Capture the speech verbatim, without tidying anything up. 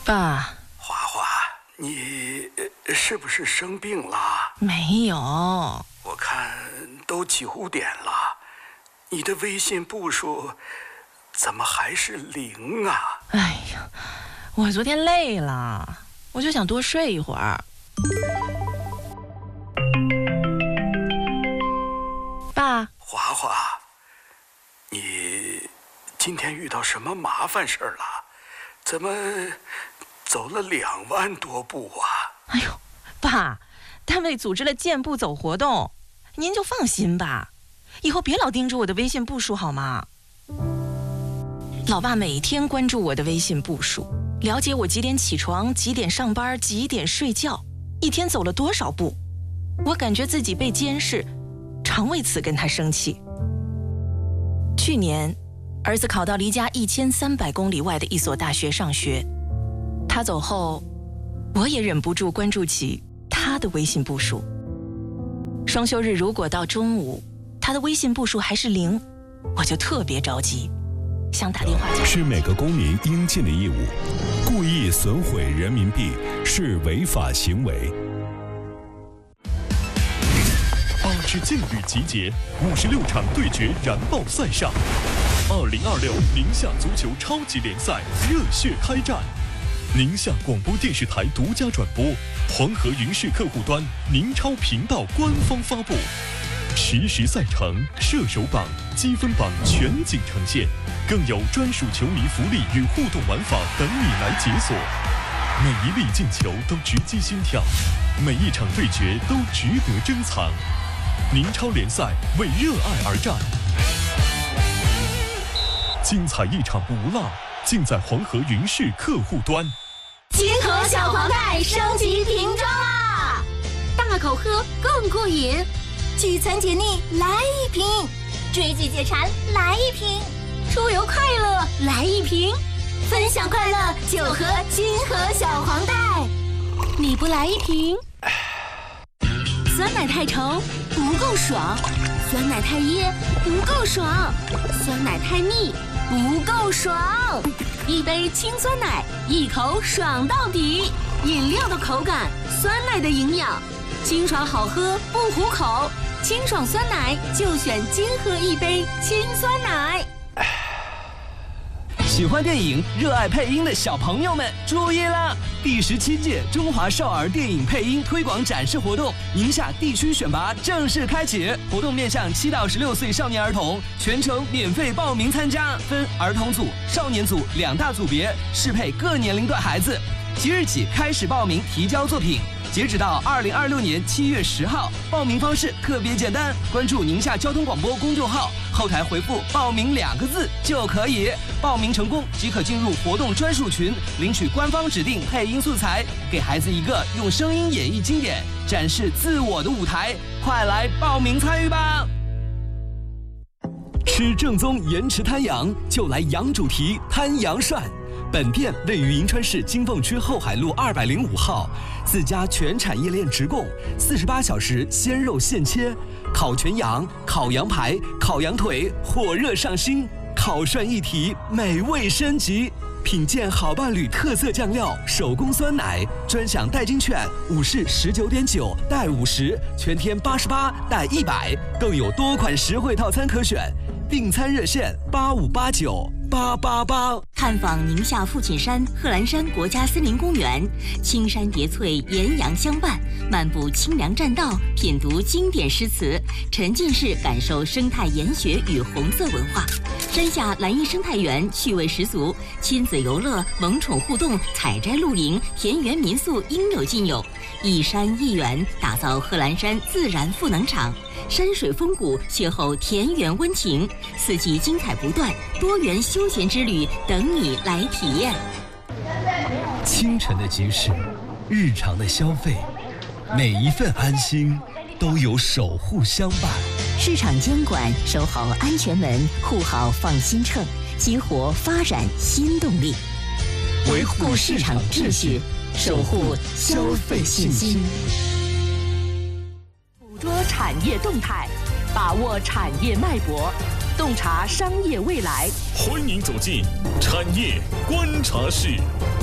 爸， 华华，你是不是生病了？ 没有， 我看都九点了，你的微信步数怎么还是零啊？ 哎呀，我昨天累了，我就想多睡一会儿。爸， 华华，你今天遇到什么麻烦事儿了？怎么走了两万多步啊？ 哎呦，爸，单位组织了健步走活动，您就放心吧，以后别老盯着我的微信步数好吗？老爸每天关注我的微信步数，了解我几点起床、几点上班、几点睡觉，一天走了多少步。我感觉自己被监视，常为此跟他生气。去年，儿子考到离家一千三百公里外的一所大学上学，他走后，我也忍不住关注起他的微信步数。双休日如果到中午，他的微信步数还是零，我就特别着急，想打电话叫。 是每个公民应尽的义务，故意损毁人民币是违法行为。 八支劲旅集结，五十六场对决燃爆赛上。二零二六宁夏足球超级联赛热血开战，宁夏广播电视台独家转播，黄河云视客户端宁超频道官方发布，实时赛程、射手榜、积分榜全景呈现，更有专属球迷福利与互动玩法等你来解锁。每一粒进球都直击心跳，每一场对决都值得珍藏。宁超联赛为热爱而战，精彩一场不落，尽在黄河云视客户端。 金河小黄袋升级瓶装啦！大口喝更过瘾，聚餐解腻来一瓶，追剧解馋来一瓶，出游快乐来一瓶，分享快乐就喝金河小黄袋。你不来一瓶？酸奶太稠不够爽，酸奶太噎不够爽，酸奶太腻不够爽。一杯清酸奶，一口爽到底。饮料的口感，酸奶的营养，清爽好喝不糊口，清爽酸奶就选金河一杯清酸奶。 喜欢电影、热爱配音的小朋友们注意了！第十七届中华少儿电影配音推广展示活动宁夏地区选拔正式开启，活动面向七到十六岁少年儿童，全程免费报名参加，分儿童组、少年组两大组别，适配各年龄段孩子。即日起开始报名提交作品。截止到二零二六年七月十号，报名方式特别简单，关注宁夏交通广播公众号，后台回复“报名”两个字就可以。报名成功即可进入活动专属群，领取官方指定配音素材，给孩子一个用声音演绎经典、展示自我的舞台。快来报名参与吧！吃正宗盐池滩羊，就来羊主题滩羊涮。本店位于银川市金凤区后海路二百零五号，自家全产业链直供，四十八小时鲜肉现切，烤全羊、烤羊排、烤羊腿，火热上新，烤涮一体，美味升级。品鉴好伴侣特色酱料，手工酸奶，专享代金券，五式十九点九带五十，全天八十八带一百，更有多款实惠套餐可选。订餐热线八五八九八八八。 探访宁夏父亲山贺兰山国家森林公园，青山叠翠，岩阳相伴，漫步清凉栈道，品读经典诗词，沉浸式感受生态研学与红色文化。山下蓝荫生态园趣味十足，亲子游乐、萌宠互动、采摘露营、田园民宿应有尽有。一山一园，打造贺兰山自然赋能场，山水风谷，邂逅田园温情，四季精彩不断，多元休闲之旅等你来体验。 清晨的集市，日常的消费，每一份安心都有守护相伴。 市场监管，守好安全门，护好放心秤，激活发展新动力，维护市场秩序，守护消费信心。 捕捉产业动态，把握产业脉搏，洞察商业未来。 欢迎走进产业观察室。